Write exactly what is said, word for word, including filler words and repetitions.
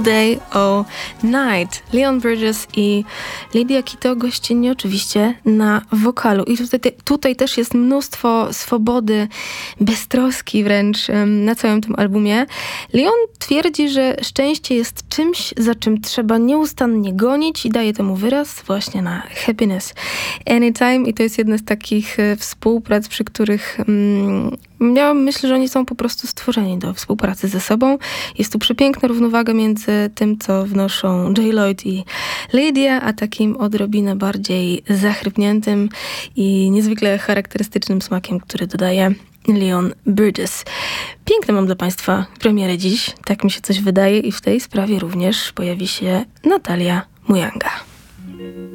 Day or Night. Leon Bridges i Lydia Kito gościnnie oczywiście na wokalu. I tutaj, tutaj też jest mnóstwo swobody, beztroski wręcz na całym tym albumie. Leon twierdzi, że szczęście jest czymś, za czym trzeba nieustannie gonić i daje temu wyraz właśnie na Happiness Anytime. I to jest jedna z takich współprac, przy których mm, ja myślę, że oni są po prostu stworzeni do współpracy ze sobą. Jest tu przepiękna równowaga między tym, co wnoszą J. Lloyd i Lydia, a takim odrobinę bardziej zachrypniętym i niezwykle charakterystycznym smakiem, który dodaje Leon Bridges. Piękne mam dla Państwa premierę dziś, tak mi się coś wydaje, i w tej sprawie również pojawi się Natalia Mujanga.